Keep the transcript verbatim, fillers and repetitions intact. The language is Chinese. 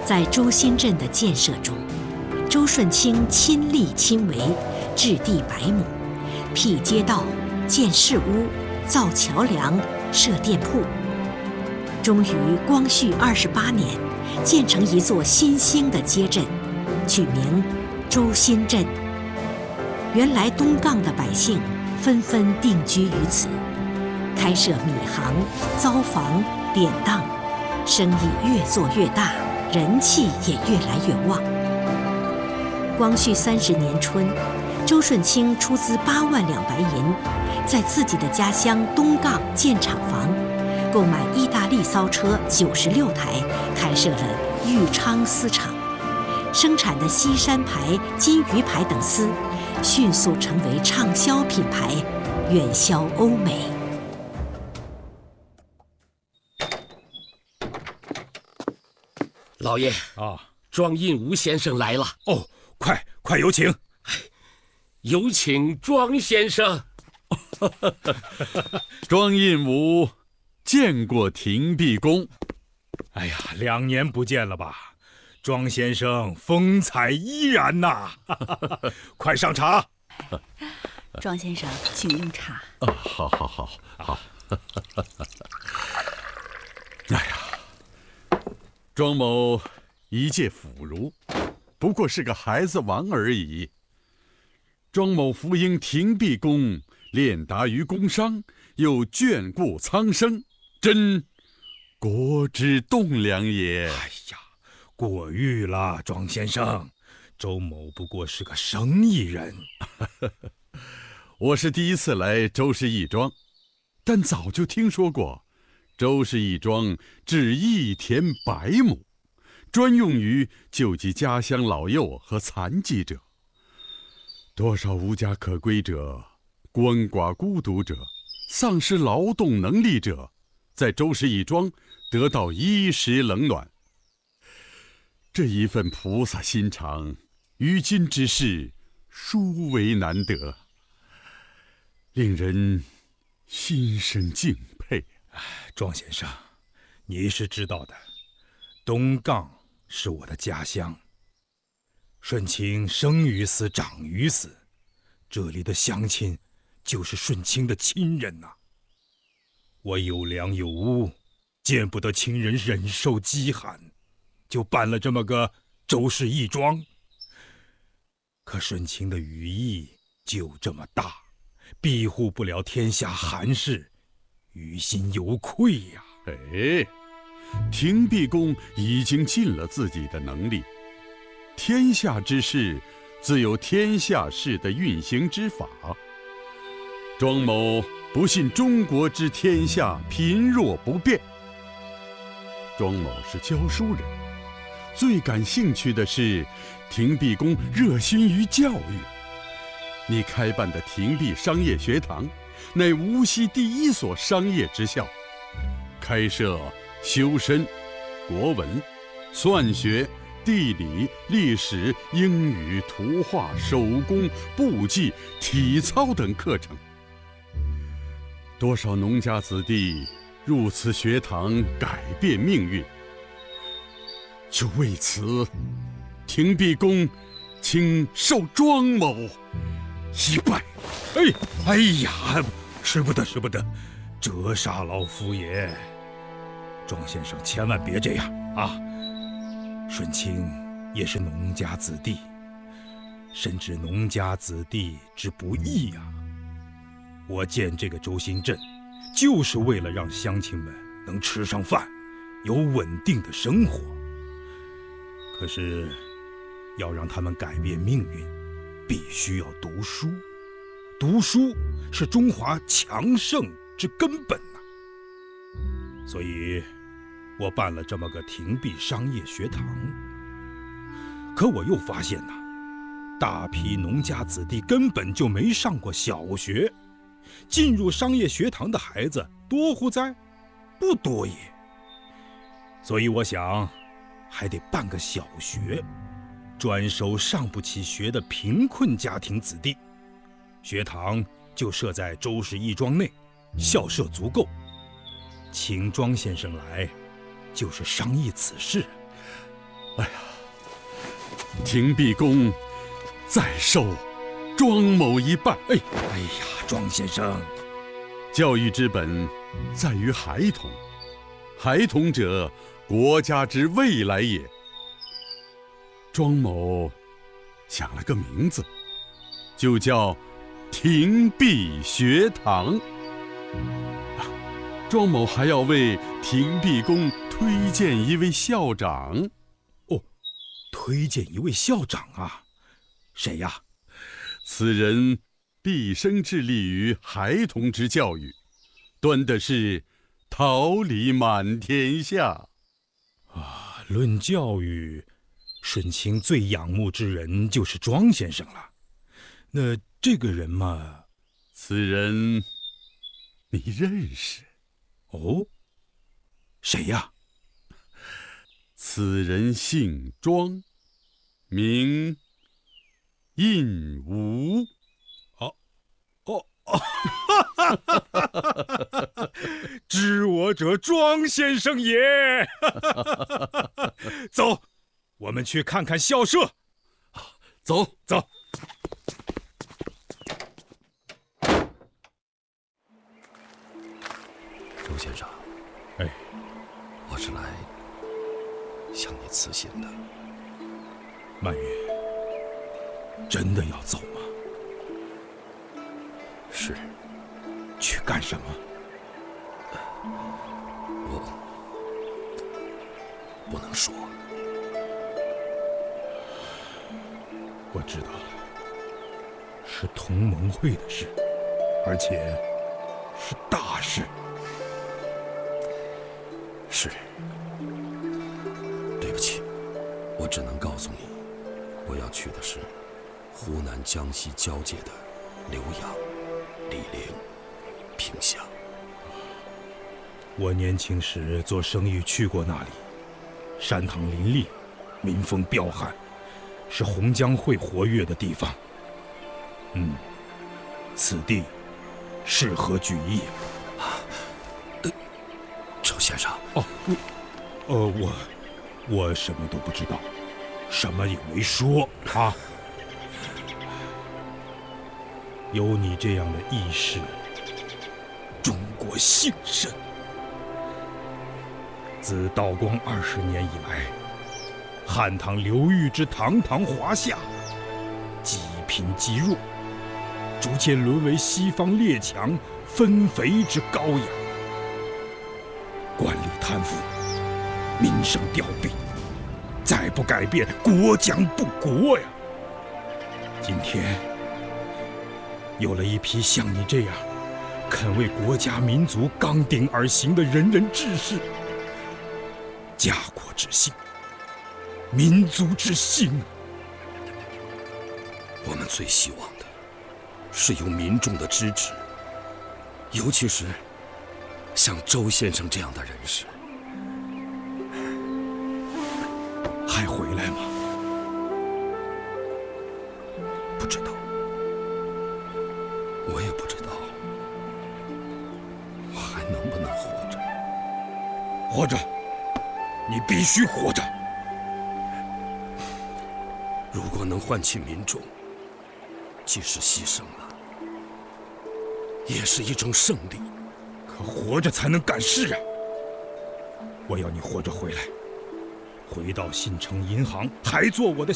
在周新镇的建设中，周顺清亲力亲为，置地百亩，辟街道、建市屋、造桥梁、设店铺，终于光绪二十八年，建成一座新兴的街镇，取名周新镇。原来东杠的百姓纷纷定居于此，开设米行、糟房、典当，生意越做越大，人气也越来越旺。光绪三十年春，周顺清出资八万两白银，在自己的家乡东杠建厂房，购买意大利骚车九十六台，开设了裕昌丝厂，生产的西山牌、金鱼牌等丝，迅速成为畅销品牌，远销欧美。 老爷啊， 庄印吴先生来了。 哦，快快有请。 有请庄先生。 庄印武见过廷弼公。 哎呀，两年不见了吧？庄先生风采依然呐！快上茶。 庄先生，请用茶。 啊，好好好好。哎呀，庄某一介腐儒，不过是个孩子王而已。庄某福因廷弼公练达于工商，又眷顾苍生，真国之栋梁也。 哎呀，过誉了，庄先生。周某不过是个生意人。 我是第一次来周氏义庄，但早就听说过周氏义庄置义田百亩，专用于救济家乡老幼和残疾者。多少无家可归者、鳏寡孤独者、丧失劳动能力者，在周氏义庄得到衣食冷暖。这一份菩萨心肠，于今之世殊为难得，令人心生敬佩。 庄先生，你是知道的，东杠是我的家乡。顺清生于斯，长于斯，这里的乡亲就是顺清的亲人呐、啊。我有粮有屋，见不得亲人忍受饥寒，就办了这么个周氏义庄。可顺清的羽翼就这么大，庇护不了天下寒士，于心有愧呀、 啊。哎，廷弼公已经尽了自己的能力。天下之事，自有天下事的运行之法。庄某不信中国之天下贫弱不变。庄某是教书人，最感兴趣的是廷弼公热心于教育。你开办的廷弼商业学堂，乃无锡第一所商业之校，开设修身、国文、算学、地理、历史、英语、图画、手工、簿记、体操等课程。多少农家子弟入此学堂，改变命运。就为此，廷弼公请受庄某一拜。 哎哎呀，使不得，使不得，折煞老夫爷。庄先生千万别这样啊！顺清也是农家子弟，深知农家子弟之不易呀、啊。我建这个周新镇，就是为了让乡亲们能吃上饭，有稳定的生活。可是，要让他们改变命运，必须要读书。读书是中华强盛之根本呐、啊。所以，我办了这么个廷弼商业学堂。可我又发现呐、啊，大批农家子弟根本就没上过小学，进入商业学堂的孩子多乎哉？不多也。所以我想，还得办个小学，专收上不起学的贫困家庭子弟。学堂就设在周氏义庄内，校舍足够。请庄先生来，就是商议此事。 哎呀，廷弼公再受庄某一拜。 哎哎呀，庄先生， 教育之本在于孩童，孩童者，国家之未来也。庄某想了个名字，就叫廷弼学堂。啊，庄某还要为廷弼公推荐一位校长。 哦，推荐一位校长啊？谁呀？ 此人毕生致力于孩童之教育，端的是桃李满天下。 啊，论教育，顺卿最仰慕之人就是庄先生了。那这个人嘛， 此人你认识？ 哦，谁呀？ 此人姓庄，名印吾。 哦哦哦，哈哈哈哈哈！知我者庄先生也。走，我们去看看校舍。 走走。 周先生， 哎， 我是来向你辞行的。 曼月，真的要走吗？ 是。 去干什么？ 我不能说。 我知道了，是同盟会的事，而且是大事。 是，对不起，我只能告诉你，我要去的是湖南江西交界的浏阳、醴陵、萍乡。 我年轻时做生意去过那里，山塘林立，民风彪悍，是洪江会活跃的地方。嗯，此地适合举义。 呃，周先生。 哦，你，呃，我，我什么都不知道，什么也没说啊。有你这样的义士，中国幸甚。自道光二十年以来，汉唐流域之堂堂华夏，积贫积弱，逐渐沦为西方列强分肥之羔羊。官吏贪腐，民生凋敝，再不改变，国将不国呀！今天有了一批像你这样肯为国家民族刚鼎而行的仁人志士，家国之幸，民族之幸。 我们最希望的是有民众的支持，尤其是像周先生这样的人士。 还回来吗？ 不知道，我也不知道，我还能不能活着？ 活着，你必须活着。 如果能唤起民众，即使牺牲了，也是一种胜利。 可活着才能干事啊！我要你活着回来，回到信诚银行，还做我的